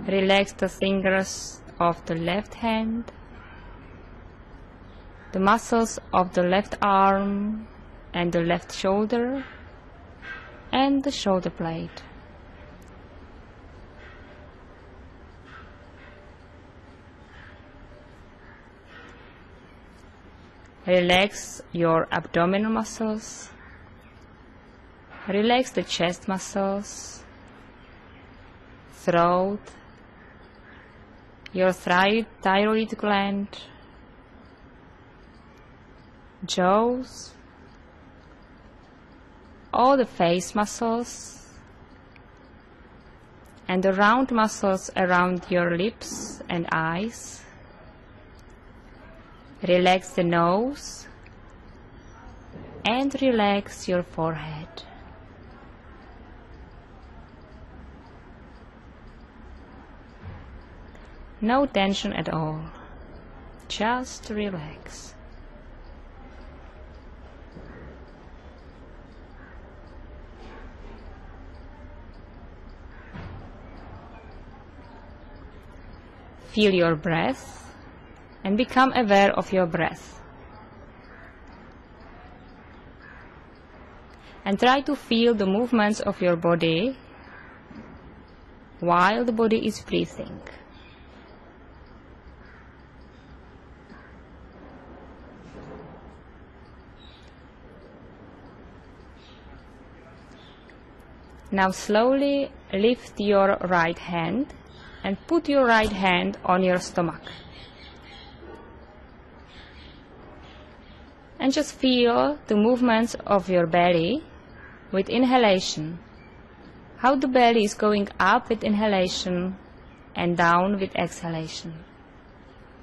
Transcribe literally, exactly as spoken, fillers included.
Relax the fingers of the left hand, the muscles of the left arm and the left shoulder, and the shoulder blade. Relax your abdominal muscles. Relax the chest muscles, throat, your thyroid gland, jaws, all the face muscles, and the round muscles around your lips and eyes. Relax the nose and relax your forehead. No tension at all, just relax. Feel your breath and become aware of your breath. And try to feel the movements of your body while the body is breathing. Now slowly lift your right hand and put your right hand on your stomach. And just feel the movements of your belly with inhalation. How the belly is going up with inhalation and down with exhalation.